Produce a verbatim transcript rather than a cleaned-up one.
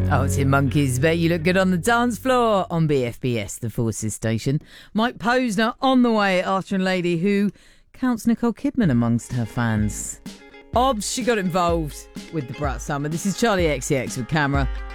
Oh, Tin Monkeys, bet you look good on the dance floor on B F B S, the Forces station. Mike Posner on the way after a lady who counts Nicole Kidman amongst her fans. Obs, she got involved with the Brat Summer. This is Charlie X C X with Camera